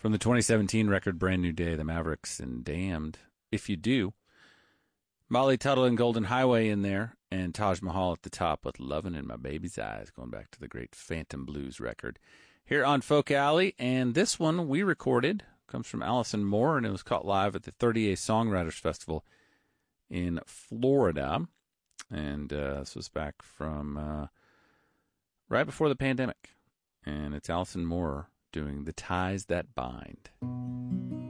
From the 2017 record Brand New Day, the Mavericks and Damned. If You Do. Molly Tuttle and Golden Highway in there, and Taj Mahal at the top with Lovin' in My Baby's Eyes, going back to the great Phantom Blues record. Here on Folk Alley, and this one we recorded, comes from Allison Moore, and it was caught live at the 30A Songwriters Festival in Florida. And this was back from right before the pandemic. And it's Allison Moore doing The Ties That Bind.